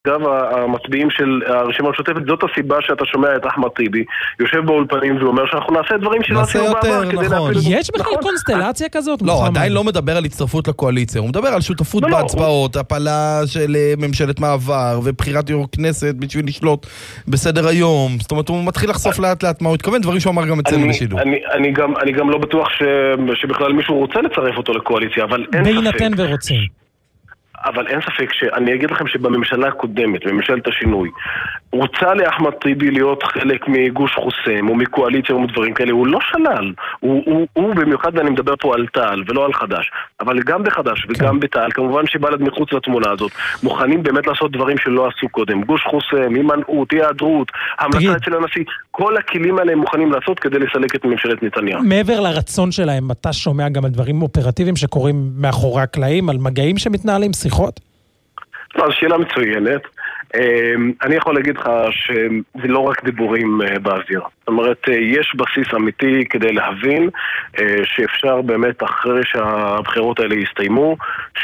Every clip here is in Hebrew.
אגב, המצביעים של הרשימה המשותפת, זאת הסיבה שאתה שומע את אחמד טיבי, יושב באולפנים ואומר שאנחנו נעשה דברים שלא עשינו בעבר. נכון. יש בכלל קונסטלציה כזאת? לא, עדיין לא מדבר על הצטרפות לקואליציה, הוא מדבר על שותפות בהצבעות, הפלה של ממשלת מעבר, ובחירת יו"ר כנסת בשביל לשלוט בסדר היום. זאת אומרת, הוא מתחיל לחשוף לאט לאט מה הוא התכוון, דברים שהוא אמר גם אצלנו בשידור. אני גם לא בטוח שבכלל מישהו רוצה לצרף אותו לקואליציה, אבל אין ספק. בהינתן ורוצים. אבל אין ספק שאני אגיד לכם שבממשלה הקודמת, בממשלת השינוי, רוצה לאחמד טיבי להיות חלק מגוש חוסם או מקואליציה או מדברים כאלה, הוא לא שלל. הוא במיוחד, ואני מדבר פה על טל ולא על חדש, אבל גם בחדש וגם בטל, כמובן שבלד מחוץ לתמונה הזאת, מוכנים באמת לעשות דברים שלא עשו קודם. גוש חוסם, הימנעות, היעדרות, המלצה אצל הנשיא, כל הכלים האלה הם מוכנים לעשות כדי לסלק את ממשלת נתניהו. מעבר לרצון שלהם, אתה שומע גם על דברים אופרטיביים שקורים מאחורי הקלעים, על מגעים שמתנהלים, שיחות? לא, אז שאלה מצוינת. אני יכול להגיד לך שזה לא רק דיבורים באוויר. זאת אומרת, יש בסיס אמיתי כדי להבין שאפשר באמת אחרי שהבחירות האלה יסתיימו,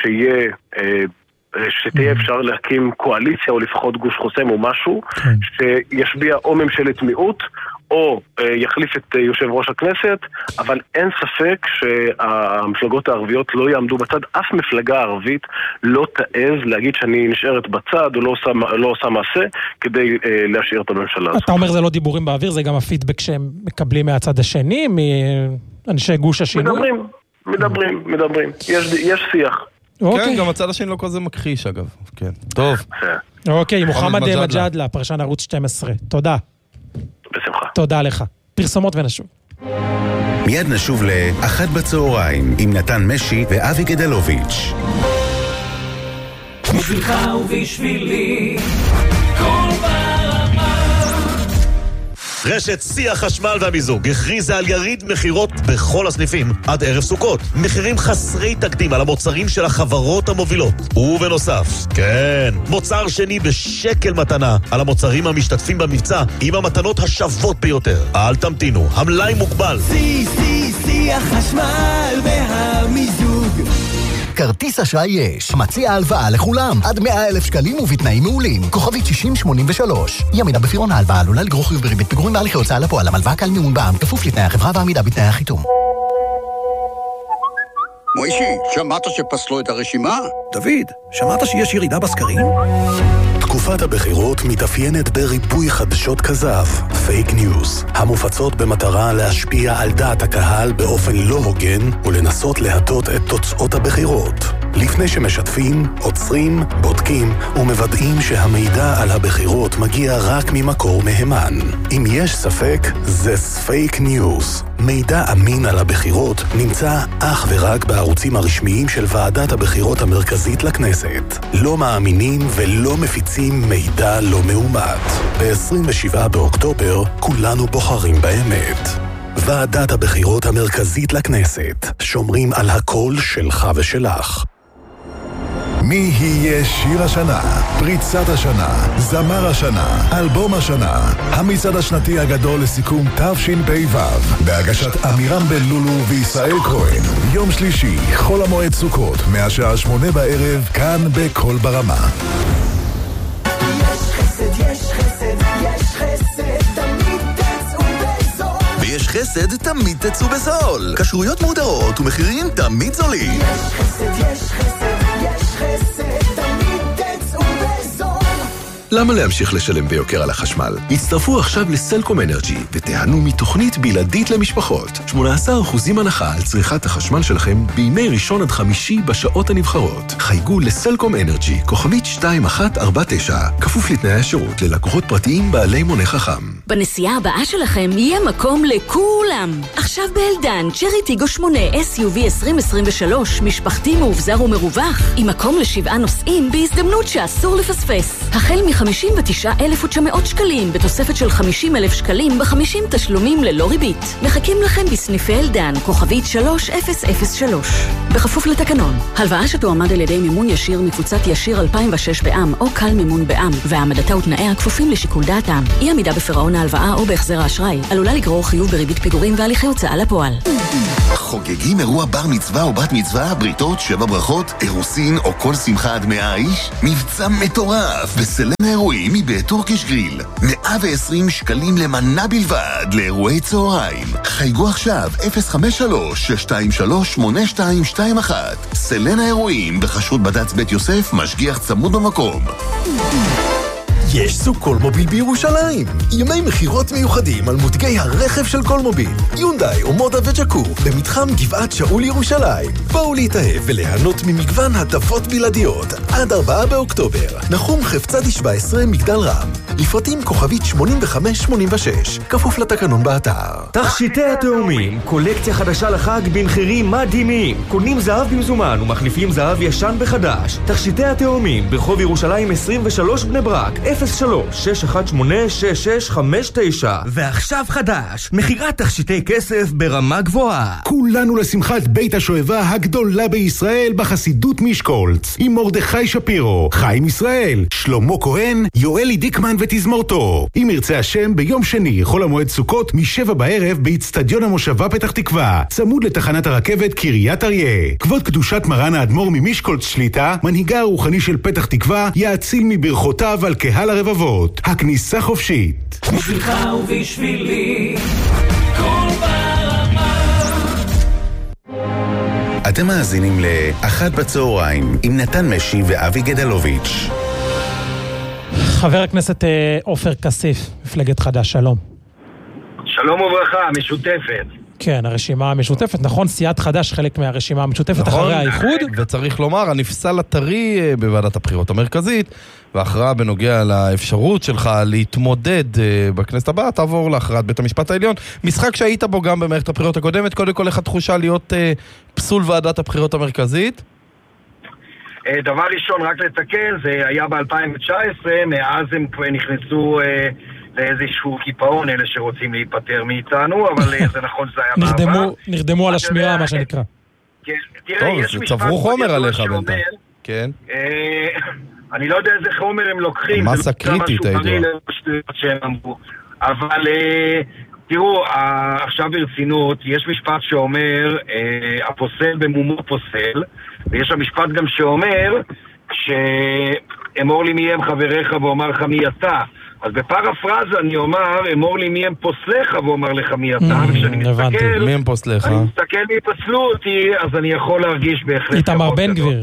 שתהיה אפשר להקים קואליציה או לפחות גוש חוסם או משהו שישביע או ממשלת מיעוט או יחליף את יושב ראש הכנסת, אבל אין ספק שהמפלגות הערביות לא יעמדו בצד. אף מפלגה ערבית לא תעז להגיד שאני נשארת בצד או לא עושה מעשה כדי להשאיר את הממשלה הזאת. אתה אומר זה לא דיבורים באוויר, זה גם הפידבק שהם מקבלים מהצד השני, מאנשי גוש השינוי? מדברים. יש שיח. כן, גם הצד השני לא כזה מכחיש אגב. כן, טוב. אוקיי, מוחמד מג'אדלה, פרשן ערוץ 12. תודה. בשמחה. תודה לך. פרסומות ונשוב. מיד נשוב לאחת בצהריים עם נתן משי ואבי גדלוביץ'. בשבילך ובשבילי כל ברמה. רשת שיא החשמל והמיזוג הכריזה על יריד מחירות בכל הסניפים עד ערב סוכות. מחירים חסרי תקדים על המוצרים של החברות המובילות. ובנוסף, כן, מוצר שני בשקל מתנה על המוצרים המשתתפים במבצע עם המתנות השוות ביותר. אל תמתינו, המלאי מוגבל. שיא החשמל והמיזוג. כרטיס אשראי יש. מציע הלוואה לכולם. עד 100,000 שקלים ובתנאים מעולים. כוכבית 6083. ימינה בפירעון ההלוואה עלולה לגרור חיוב בריבית פיגורים בהליכי הוצאה לפועל. המלוואה קל מימון בע"מ. כפוף לתנאי החברה ועמידה בתנאי החיתום. מוישי, שמעת שפסלו את הרשימה? דוד, שמעת שיש ירידה בסקרים? תקופת הבחירות מתאפיינת בריבוי חדשות כזב, פייק ניוז, המופצות במטרה להשפיע על דעת הקהל באופן לא הוגן ולנסות להטות את תוצאות הבחירות. לפני שמשתפים, עוצרים, בודקים ומוודאים שהמידע על הבחירות מגיע רק ממקור מהימן. אם יש ספק, זה פייק ניוז. מידע אמין על הבחירות נמצא אך ורק בערוצים הרשמיים של ועדת הבחירות המרכזית לכנסת. לא מאמינים ולא מפיצים מידע לא מאומת. ב-27 באוקטובר כולנו בוחרים באמת. ועדת הבחירות המרכזית לכנסת. שומרים על הקול שלך ושלך. מי יהיה שיר השנה, פריצת השנה, זמר השנה, אלבום השנה, המצעד השנתי הגדול לסיכום תשפ"ו, בהגשת אמירם בן-לולו וישראל כהן, יום שלישי, חול המועד סוכות, מהשעה 8 בערב, כאן בכל ברמה. יש חסד, יש חסד, יש חסד, תמיד תצאו בזול. ויש חסד, תמיד תצאו בזול. כשרויות מודרות ומחירים תמיד זולים. יש חסד, יש חסד, יש חסד, תמיד תצאו בזול. למה להמשיך לשלם ביוקר על החשמל? הצטרפו עכשיו לסלקום אנרג'י ותיהנו מתוכנית בלעדית למשפחות. 18% הנחה על צריכת החשמל שלכם בימי ראשון עד חמישי בשעות הנבחרות. חייגו לסלקום אנרג'י, כוכבית 2149, כפוף לתנאי השירות ללקוחות פרטיים בעלי מונה חכם. בנסיעה הבאה שלכם יהיה מקום לכולם. עכשיו באלדן, צ'רי טיגו 8 SUV 2023, משפחתי מאובזר ומרווח, עם מקום ל7 נוסעים בהזדמנות שאסור לפספס. החל מ-59,900 שקלים, בתוספת של 50,000 שקלים ב-50 תשלומים ללא ריבית. מחכים לכם בסניפי אלדן, כוכבית 3003. בכפוף לתקנון. הלוואה שתועמד על ידי מימון ישיר מקבוצת ישיר 2006 בע"מ או קל מימון בע"מ, והעמדתה ותנאיה כפופים לשיקול דעתם. אי עמידה בפירעון ההלוואה או בהחזר האשראי עלולה לגרור חיוב בריבית פיגורים והליכי הוצאה לפועל. חוגגים אירוע בר מצווה או בת מצווה, בריתות, 7 ברכות, אירוסין או כל שמחה עד 100 איש? מבצע מטורף בסלן האירועים מבית טורקיש גריל. 120 שקלים למנה בלבד לאירועי צהריים. חייגו עכשיו 053-623-8221. סלן האירועים בחשרות בד"ץ בית יוסף, משגיח צמוד במקום. יש סוג קולמוביל בירושלים. ימי מחירות מיוחדים על מותגי הרכב של קולמוביל, יונדאי ומודה וג'קור, במתחם גבעת שאול ירושלים. בואו להתאהב וליהנות ממגוון הטבות בלעדיות עד 4 באוקטובר. נחום חפצדי 17 מגדל רם. לפרטים כוכבית 8586, כפוף לתקנון באתר. תכשיטי התאומים, קולקציה חדשה לחג במחירים מדהימים. קונים זהב במזומן ומחליפים זהב ישן בחדש. תכשיטי התאומים, ברחוב ירושלים 23 בני ברק, 03-618-6659. ועכשיו חדש, מחירת תכשיטי כסף ברמה גבוהה. כולנו לשמחת בית השואבה הגדולה בישראל בחסידות משקולץ, עם מרדכי שפירו, חיים ישראל, שלמה כהן, יואלי דיקמן ותזמורתו. אם ירצה השם, ביום שני, חול המועד סוכות, מ-7 בערב, באצטדיון המושבה פתח תקווה, צמוד לתחנת הרכבת קריית אריה. כבוד קדושת מרן האדמו"ר ממשקולץ שליטה, מנהיגה הרוחני של פתח תקווה, יאציל מברכותיו על קהל הרבבות. הכניסה חופשית. בשבילך ובשבילי, כל ברמה. אתם מאזינים לאחת בצהריים עם נתן משי ואבי גדלוביץ'. חבר הכנסת עופר כסיף, מפלגת חד"ש, שלום. שלום וברכה, משותפת. כן, הרשימה המשותפת, נכון, סיעת חד"ש חלק מהרשימה המשותפת אחרי האיחוד. וצריך לומר, הנפסל הטרי בוועדת הבחירות המרכזית, והכרעה בנוגע לאפשרות שלך להתמודד בכנסת הבאה, תעבור להכרעת בית המשפט העליון. משחק שהיית בו גם במערכת הבחירות הקודמת, קודם כל איך התחושה להיות פסול ועדת הבחירות המרכזית? דבר ראשון, רק לתקן, זה היה ב-2019, מאז הם כבר נכנסו לאיזשהו קיפאון, אלה שרוצים להיפטר מאיתנו, אבל זה נכון, זה היה בעבר. נרדמו על השמירה, מה שנקרא. כן, תראה, יש משפט... צברו חומר עליך בינתיים. כן. אני לא יודע איזה חומר הם לוקחים. מסה קריטית, הידוע. אבל תראו, עכשיו ברצינות, יש משפט שאומר, הפוסל במומו פוסל, ויש המשפט גם שאומר, שאמור לי מי הם חבריך ואומר לך מי אתה. אז בפרפרזה אני אומר, אמור לי מי הם פוסליך ואומר לך מי אתה. וכשאני מסתכל, מי הם פוסליך? אני מסתכל מי פסלו אותי, אז אני יכול להרגיש בהחלט... איתמר בן גביר.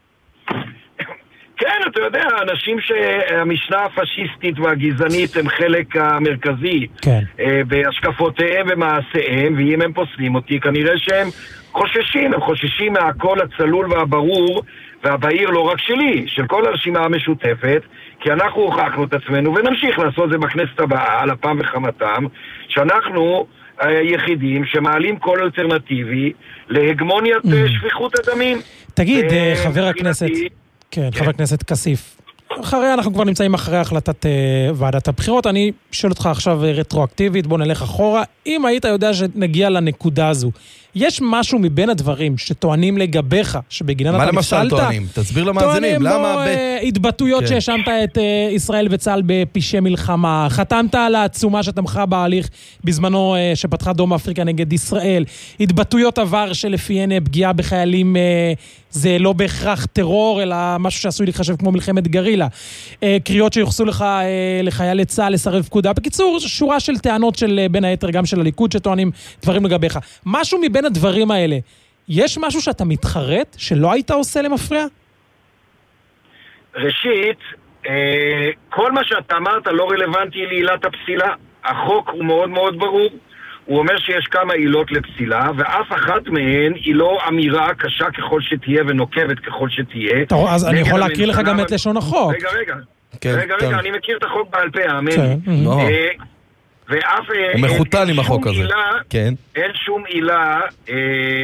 כן, אתה יודע, אנשים שהמשנה הפשיסטית והגזענית הם חלק המרכזי בהשקפותיהם ומעשיהם, ואם הם פוסלים אותי, כנראה שהם חוששים, הם חוששים מהקול הצלול והברור והבהיר לא רק שלי, של כל הרשימה המשותפת, כי אנחנו הוכחנו את עצמנו ונמשיך לעשות זה בכנסת הבאה, על אפם וחמתם, שאנחנו היחידים שמעלים קול אלטרנטיבי להגמוניית שפיכות הדמים. תגיד, חבר הכנסת... כן, חבר הכנסת כסיף. אנחנו כבר נמצאים אחרי החלטת ועדת הבחירות. אני שואל אותך עכשיו רטרואקטיבית, בוא נלך אחורה. אם היית יודע שנגיע לנקודה הזו, יש משהו מבין הדברים שטוענים לגביך, שבגינן אתה נפסלת? מה למשל טוענים? תסביר למאזינים, למה... טוענים בו התבטאויות שהאשמת את ישראל וצה"ל בפשעי מלחמה, חתמת על העצומה שתמכה בהליך בזמנו שפתחה דרום אפריקה נגד ישראל, התבטאויות עבר שלפיהן פגיעה בחיילים זה לא בהכרח טרור, אלא משהו שעשוי להיחשב כמו מלחמת גרילה, קריאות שיוחסו לך לחיילי צה"ל לסרב פקודה. בקיצור, שורה של טענות של בין היתר גם של הליכוד שטוענים דברים לגביך. משהו מבין הדברים האלה, יש משהו שאתה מתחרט שלא היית עושה למפריע? ראשית, כל מה שאתה אמרת לא רלוונטי לעילת הפסילה. החוק הוא מאוד מאוד ברור. הוא אומר שיש כמה עילות לפסילה, ואף אחת מהן היא לא אמירה קשה ככל שתהיה ונוקבת ככל שתהיה. טוב, אז אני יכול להקריא לך גם את לשון החוק. רגע, אני מכיר את החוק בעל פה, האמן. הוא מחותן עם החוק הזה. אין שום עילה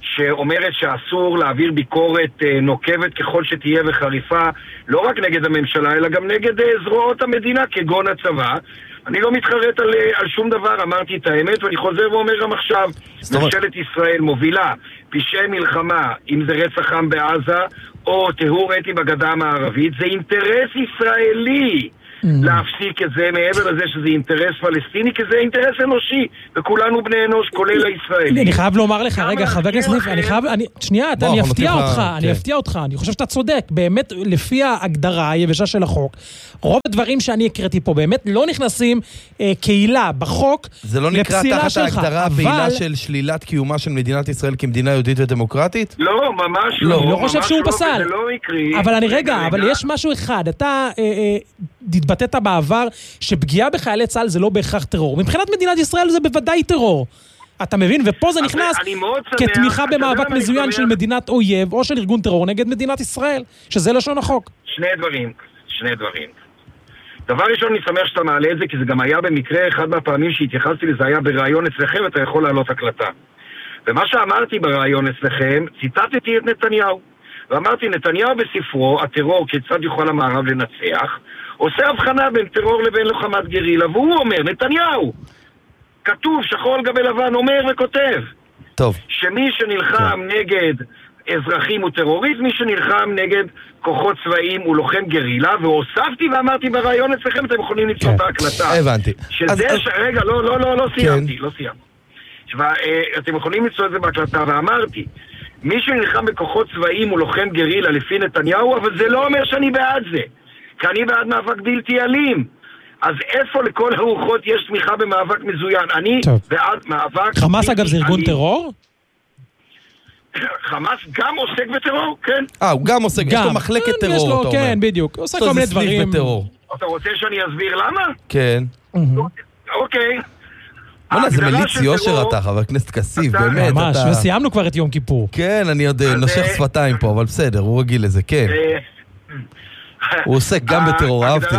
שאומרת שאסור להעביר ביקורת נוקבת ככל שתהיה וחריפה, לא רק נגד הממשלה, אלא גם נגד זרועות המדינה, כגון הצבא. אני לא מתחרט על שום דבר, אמרתי את האמת, ואני חוזר ואומר גם עכשיו, ממשלת ישראל מובילה פשעי מלחמה, אם זה רצח עם בעזה, או טהור אתני בגדה המערבית, זה אינטרס ישראלי. להפסיק את זה, מעבר לזה שזה אינטרס פלסטיני, כי זה אינטרס אנושי, וכולנו בני אנוש, כולל הישראלי. אני חייב לומר לך, רגע, חבר הכנסת ניף, שנייה, אני אפתיע אותך, אני חושב שאתה צודק, באמת, לפי ההגדרה היבשה של החוק, רוב הדברים שאני הקראתי פה, באמת לא נכנסים קהילה בחוק, זה לא נקרא תחת ההגדרה הפעילה של שלילת קיומה של מדינת ישראל כמדינה יהודית ודמוקרטית? לא, ממש לא. אני לא חושב שהוא פסל. אבל אבל יש משהו אחד, אתה התבטאת בעבר שפגיעה בחיילי צה"ל זה לא בהכרח טרור. מבחינת מדינת ישראל זה בוודאי טרור. אתה מבין? ופה זה נכנס כתמיכה במאבק מזוין של מדינת אויב או של ארגון טרור נגד מדינת ישראל, שזה לשון החוק. שני דברים. דבר ראשון, אני שמח שאתה מעלה את זה, כי זה גם היה במקרה, אחד מהפעמים שהתייחסתי לזה היה בראיון אצלכם, ואתה יכול לעלות הקלטה. ומה שאמרתי בראיון אצלכם, ציטטתי את נתניהו. ואמרתי, נתניהו בספרו, הטרור כיצד יוכל המערב לנצח, עושה הבחנה בין טרור לבין לוחמת גרילה, והוא אומר, נתניהו, כתוב שחור על גבי לבן, אומר וכותב, טוב. שמי שנלחם נגד אזרחים הוא טרוריסט, מי שנלחם נגד כוחות צבאיים הוא לוחם גרילה, והוספתי ואמרתי ברעיון אצלכם, אתם יכולים למצוא את ההקלטה. הבנתי. רגע, לא סיימתי. אתם יכולים למצוא את זה בהקלטה, ואמרתי, מי שנלחם בכוחות צבאיים הוא לוחם גרילה לפי נתניהו, אבל זה לא אומר שאני בעד זה, כי אני בעד מאבק בלתי אלים. אז איפה לכל הרוחות יש תמיכה במאבק מזוין? אני בעד מאבק... חמאס אגב זה ארגון טרור? חמאס גם עוסק בטרור, כן. הוא גם עוסק, יש לו מחלקת טרור, אתה אומר. כן, בדיוק. עושה כל מיני דברים. אתה רוצה שאני אסביר למה? כן. אוקיי. זה מליץ יושר אתה, חבר הכנסת כסיף, באמת. ממש, וסיימנו כבר את יום כיפור. כן, אני עוד נושך שפתיים פה, אבל בסדר, הוא רגיל לזה, כן. הוא עוסק גם בטרור, אהבתי.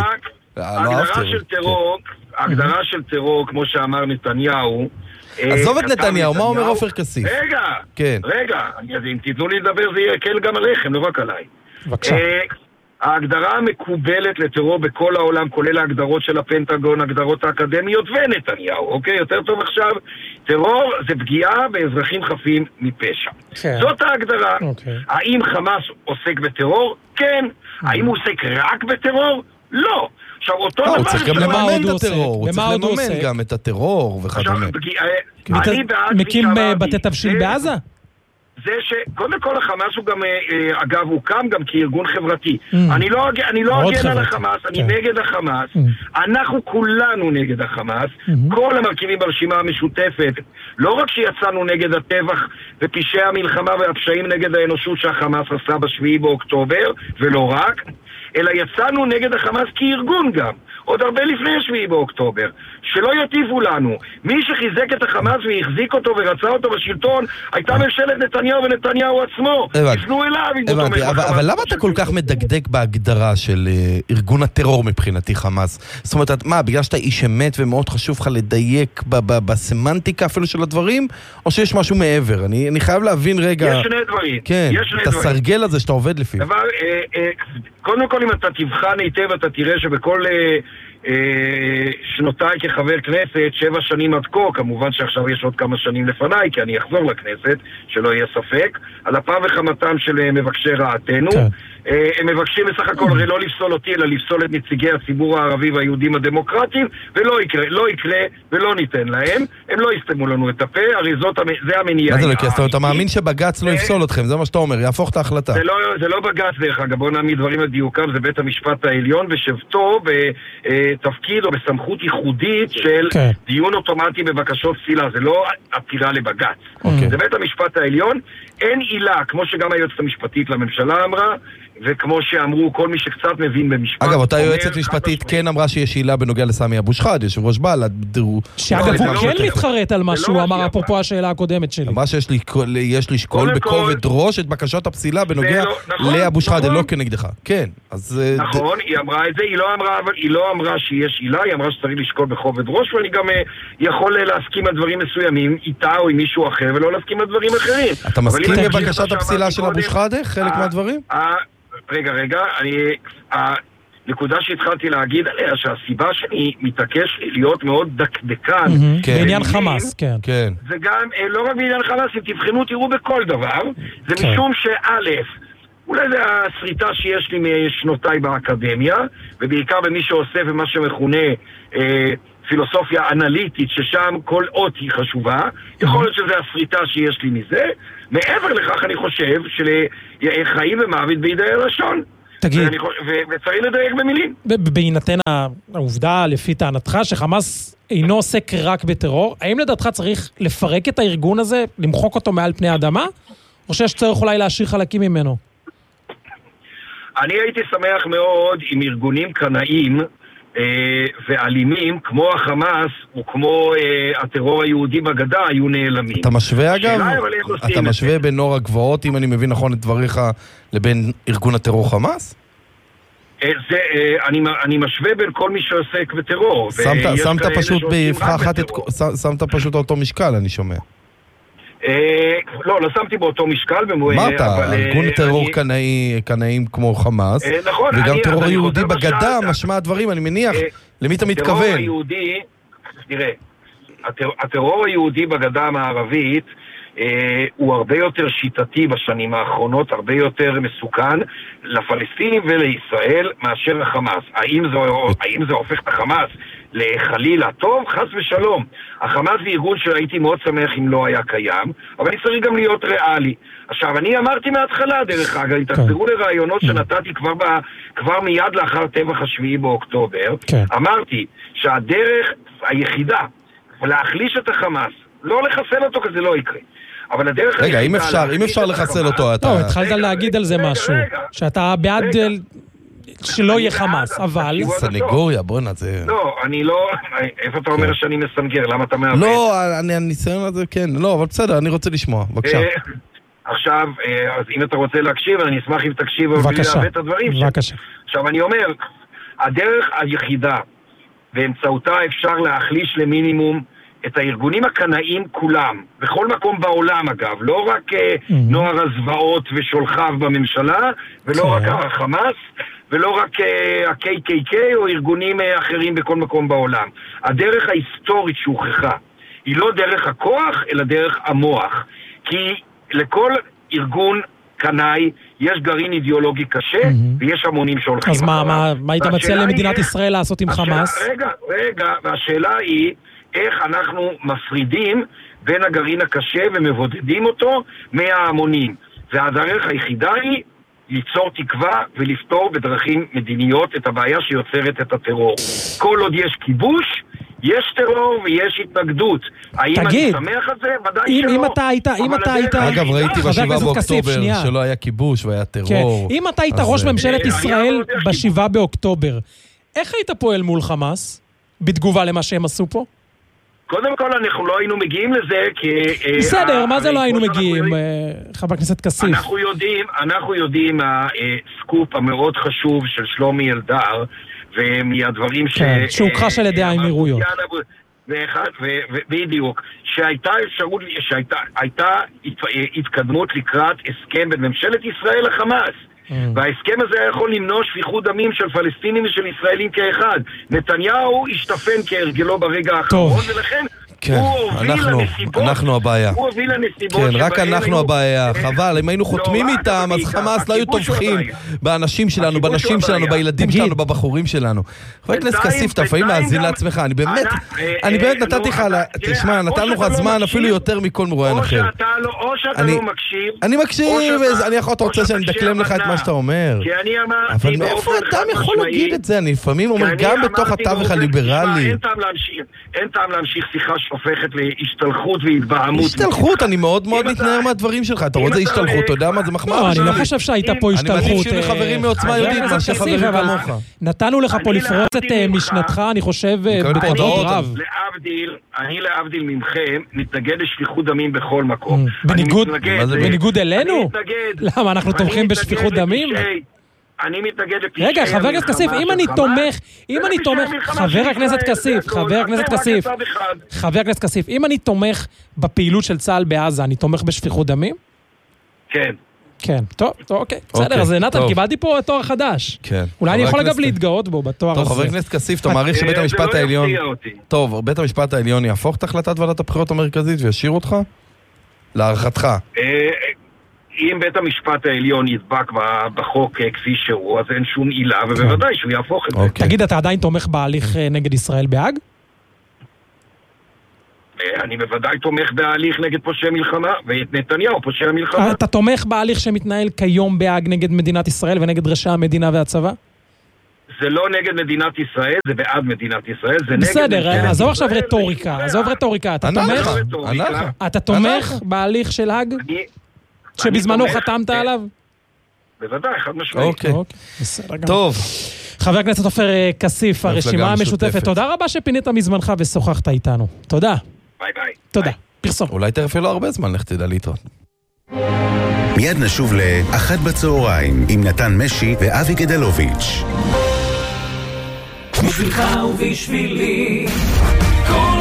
ההגדרה של טרור, כמו שאמר נתניהו... עזוב את נתניהו, מה אומר עופר כסיף? רגע, אם תיתנו לי לדבר זה יהיה קל גם עליכם, לא רק עליי. בבקשה. ההגדרה המקובלת לטרור בכל העולם, כולל ההגדרות של הפנטגון, הגדרות האקדמיות ונתניהו, אוקיי? יותר טוב עכשיו, טרור זה פגיעה באזרחים חפים מפשע. זאת ההגדרה. האם חמאס עוסק בטרור? כן. האם הוא עוסק רק בטרור? לא. עכשיו אותו דבר... הוא צריך גם לממן את הטרור, הוא צריך לממן גם את הטרור וכדומה. מקים בתי תבשיל בעזה? זה שקודם כל החמאס הוא גם, אגב, הוקם גם כארגון חברתי. אני לא אגן על החמאס, אני נגד החמאס. אנחנו כולנו נגד החמאס. כל המרכיבים ברשימה המשותפת, לא רק שיצאנו נגד הטבח ופשעי המלחמה והפשעים נגד האנושות שהחמאס עשה ב7 באוקטובר, ולא רק, אלא יצאנו נגד החמאס כארגון גם, עוד הרבה לפני 7 באוקטובר, שלא יטיפו לנו. מי שחיזק את החמאס והחזיק אותו ורצה אותו בשלטון, הייתה ממשלת נתניהו ונתניהו עצמו. יפנו אליו. אבל למה אתה כל כך מדקדק בהגדרה של ארגון הטרור מבחינתי חמאס? זאת אומרת, מה, בגלל שאתה איש אמת ומאוד חשוב לך לדייק בסמנטיקה אפילו של הדברים, או שיש משהו מעבר? אני חייב להבין רגע... יש שני דברים. כן, את הסרגל הזה שאתה עובד לפי. קודם כל, אם אתה תבחן היטב, אתה תראה שבכל שנותיי כחבר כנסת, 7 שנים עד כה, כמובן שעכשיו יש עוד כמה שנים לפניי, כי אני אחזור לכנסת, שלא יהיה ספק, על אפם וחמתם של מבקשי רעתנו. הם מבקשים בסך הכל הרי לא לפסול אותי, אלא לפסול את נציגי הציבור הערבי והיהודים הדמוקרטיים, ולא יקרה ולא ניתן להם. הם לא יסתמו לנו את הפה, הרי זה המניעה. מה זה לא יקרה? אתה מאמין שבג"ץ לא יפסול אתכם, זה מה שאתה אומר, יהפוך את ההחלטה. זה לא בג"ץ דרך אגב, בוא נעמיד דברים לדיוקם, זה בית המשפט העליון בשבתו בתפקיד או בסמכות ייחודית של דיון אוטומטי בבקשות פסילה, זה לא עתירה לבג"ץ. זה בית המשפט העליון, אין עילה, כמו שגם היועצת המשפטית לממשלה אמרה, וכמו שאמרו, כל מי שקצת מבין במשפט... אגב, אותה יועצת משפטית כן אמרה שיש עילה בנוגע לסמי אבו שחאדה, יושב ראש בל"ד. שאגב, הוא כן מתחרט על מה שהוא אמר, אפרופו השאלה הקודמת שלי. אמרה שיש לשקול בכובד ראש את בקשות הפסילה בנוגע לאבו שחאדה, לא כנגדך. כן, אז... נכון, היא אמרה את זה, היא לא אמרה שיש עילה, היא אמרה שצריך לשקול בכובד ראש, ואני גם יכול להסכים על דברים מסוימים איתה או עם מישהו אחר, ולא להסכים על דברים אחרים. אתה מסכים בבקשת הפסילה של אבו שחאדה? חלק מהדברים? רגע, הנקודה שהתחלתי להגיד עליה, שהסיבה שאני מתעקש להיות מאוד דקדקן בעניין חמאס, כן. זה גם, לא רק בעניין חמאס, אם תבחנו, תראו בכל דבר, זה משום שא', אולי זה הסריטה שיש לי משנותיי באקדמיה, ובעיקר במי שעושה ומה שמכונה פילוסופיה אנליטית, ששם כל אות היא חשובה, יכול להיות שזה הסריטה שיש לי מזה. מעבר לכך אני חושב שחיים ומוות בידי הלשון. תגיד. וצריך לדייק במילים. בהינתן העובדה, לפי טענתך, שחמאס אינו עוסק רק בטרור, האם לדעתך צריך לפרק את הארגון הזה, למחוק אותו מעל פני האדמה, או שיש צורך אולי להשאיר חלקים ממנו? אני הייתי שמח מאוד עם ארגונים קנאים ואלימים, כמו החמאס וכמו הטרור היהודי בגדה, היו נעלמים. אתה משווה אגב? אתה משווה בין נוער הגבעות, אם אני מבין נכון את דבריך, לבין ארגון הטרור חמאס? אני משווה בין כל מי שעוסק בטרור. שמת פשוט באבחה אחת, שמת פשוט אותו משקל, אני שומע. לא שמתי באותו משקל. אמרת, ארגון טרור קנאים כמו חמאס, וגם טרור יהודי בגדה, משמע הדברים, אני מניח, למי אתה מתכוון? הטרור היהודי, תראה, הטרור היהודי בגדה המערבית הוא הרבה יותר שיטתי בשנים האחרונות, הרבה יותר מסוכן לפלסטינים ולישראל מאשר החמאס. האם זה הופך את החמאס לחלילה טוב? חס ושלום. החמאס זה ארגון שהייתי מאוד שמח אם לא היה קיים, אבל אני צריך גם להיות ריאלי. עכשיו, אני אמרתי מההתחלה, דרך אגב, אם תחזרו לרעיונות שנתתי כבר מיד לאחר טבח השביעי באוקטובר, אמרתי שהדרך היחידה להחליש את החמאס, לא לחסל אותו כי זה לא יקרה. אבל הדרך... רגע, אם אפשר לחסל אותו, אתה... לא, התחלת להגיד על זה משהו. שאתה בעד שלא יהיה חמאס, אבל... סנגוריה, בוא נעשה... לא, אני לא... איפה אתה אומר שאני מסנגר? למה אתה מעוות? לא, הניסיון הזה, כן. לא, אבל בסדר, אני רוצה לשמוע. בבקשה. עכשיו, אז אם אתה רוצה להקשיב, אני אשמח אם תקשיב ולהביא את הדברים. בבקשה. עכשיו, אני אומר, הדרך היחידה, באמצעותה אפשר להחליש למינימום את הארגונים הקנאים כולם, בכל מקום בעולם אגב, לא רק נוער הזוועות ושולחיו בממשלה, ולא רק החמאס, ולא רק ה-KKK או ארגונים אחרים בכל מקום בעולם. הדרך ההיסטורית שהוכחה היא לא דרך הכוח, אלא דרך המוח. כי לכל ארגון קנאי יש גרעין אידיאולוגי קשה, ויש המונים שהולכים. אז מה היית מציע למדינת ישראל לעשות עם חמאס? רגע, והשאלה היא איך אנחנו מפרידים בין הגרעין הקשה ומבודדים אותו מההמונים. והדרך היחידה היא ליצור תקווה ולפתור בדרכים מדיניות את הבעיה שיוצרת את הטרור. כל עוד יש כיבוש, יש טרור ויש התנגדות. האם אני שמח על זה? ודאי שלא. אם אתה היית... אגב, ראיתי ב7 באוקטובר שלא היה כיבוש והיה טרור. אם אתה היית ראש ממשלת ישראל ב7 באוקטובר, איך היית פועל מול חמאס בתגובה למה שהם עשו פה? קודם כל אנחנו לא היינו מגיעים לזה כי... בסדר, מה זה לא היינו מגיעים, חבר הכנסת כסיף? אנחנו יודעים הסקופ המאוד חשוב של שלומי אלדר, ומהדברים שהוכחש על ידי האמירויות. בדיוק, שהייתה אפשרות, שהייתה התקדמות לקראת הסכם בין ממשלת ישראל לחמאס. וההסכם הזה היה יכול למנוע שפיכות דמים של פלסטינים ושל ישראלים כאחד. נתניהו השתפן כהרגלו ברגע האחרון, ולכן אנחנו הבעיה. הוא הוביל לנסיבות כן, רק אנחנו הבעיה. חבל, אם היינו חותמים איתם, אז חמאס לא היו טובחים באנשים שלנו, בנשים שלנו, בילדים שלנו, בבחורים שלנו. חבר הכנסת כסיף, אתה לפעמים מאזין לעצמך. אני באמת נתתי לך, תשמע, נתנו לך זמן אפילו יותר מכל מרואיין אחר. או שאתה לא מקשיב. אני מקשיב, אני יכול, אתה רוצה שאני אדקלם לך את מה שאתה אומר. אבל מאיפה אדם יכול להגיד את זה? אני לפעמים אומר, גם בתוך התווך הליברלי. אין טעם להמשיך שיחה הופכת להשתלחות והתבעמות. השתלחות, אני מאוד מאוד מתנער מהדברים שלך. אתה רואה זה השתלחות, אתה יודע מה זה מחמאה? לא, אני לא חושב שהייתה פה השתלחות. אני מעדיף שיהיו לי חברים מעוצמה יהודית, מה שחברים כמוך. נתנו לך פה לפרוץ את משנתך, אני חושב, בכבוד רב. אני להבדיל ממכם, מתנגד לשפיכות דמים בכל מקום. בניגוד אלינו? למה, אנחנו תומכים בשפיכות דמים? אני מתנגד לפשעי... רגע, חבר הכנסת כסיף, אם אני תומך, חבר הכנסת כסיף, אם אני תומך בפעילות של צה"ל בעזה, אני תומך בשפיכות דמים? כן. כן, טוב, אוקיי. בסדר, אז נתן, קיבלתי פה תואר חדש. כן. אולי אני יכול אגב להתגאות בו בתואר הזה. טוב, חבר הכנסת כסיף, אתה מעריך שבית המשפט העליון... טוב, בית המשפט העליון יהפוך את החלטת ועדת הבחירות המרכזית וישאיר אותך? להערכתך. אם בית המשפט העליון ידבק בחוק כפי שהוא, אז אין שום עילה, ובוודאי שהוא יהפוך את זה. תגיד, אתה עדיין תומך בהליך נגד ישראל בהאג? אני בוודאי תומך בהליך נגד פושעי מלחמה, ואת נתניהו פושעי המלחמה. אתה תומך בהליך שמתנהל כיום בהאג נגד מדינת ישראל ונגד ראשי המדינה והצבא? זה לא נגד מדינת ישראל, זה בעד מדינת ישראל, זה נגד... בסדר, עזוב עכשיו רטוריקה, אתה תומך בהליך של האג? שבזמנו חתמת עליו? בוודאי, חד משמעית. בסדר. טוב. חבר הכנסת עופר כסיף, הרשימה המשותפת, תודה רבה שפינית מזמנך ושוחחת איתנו. תודה. ביי ביי. תודה. פרסום. אולי תכף לא הרבה זמן, לך תדע להתראות. מיד נשוב ל-1 בצהריים עם נתן משי ואבי גדלוביץ'. בשבילך ובשבילי כל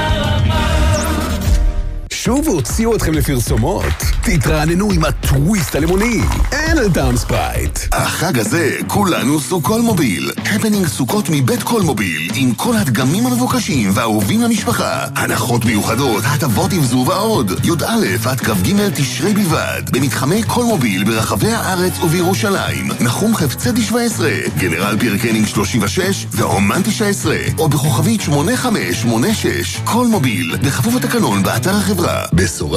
שוב הוציאו אתכם לפרסומות? תתרעננו עם הטוויסט הלימוני. אין על טעם ספרייט. החג הזה כולנו סוכול מוביל. הפנינג סוכות מבית כל מוביל, עם כל הדגמים המבוקשים והאהובים למשפחה. הנחות מיוחדות, הטבות עם זו ועוד. י"א עד כ"ג תשרי בלבד. במתחמי כל מוביל ברחבי הארץ ובירושלים. נחום חפצי 17, גנרל פירקנינג 36 ורומן 19. או בכוכבית 8586. כל מוביל, בכפוף התקנון באתר החברה. בשורה